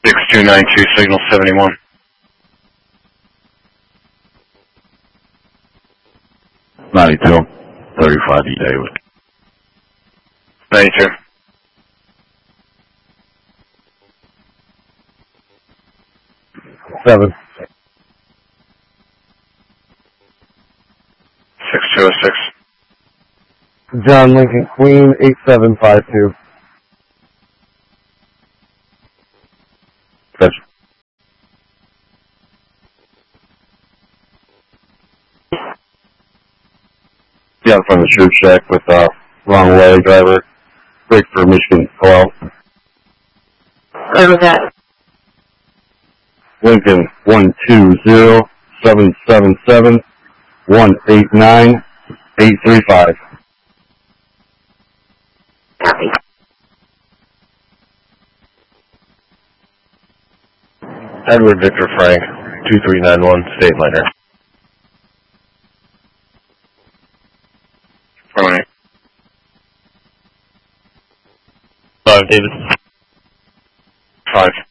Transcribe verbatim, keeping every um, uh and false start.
six two nine two, signal seventy-one. ninety-two, thirty-five E David. ninety-two. Seven. six two oh six. John Lincoln Queen, eight seven five two. Gotcha. Yeah, from the Troop Shack with uh, wrong way driver. Break for Michigan twelve. Where was that? Lincoln one two zero seven seven seven one eight nine eight three five. Copy. Edward Victor Frank, two three nine one, State Liner. Tony. Five, David. Five.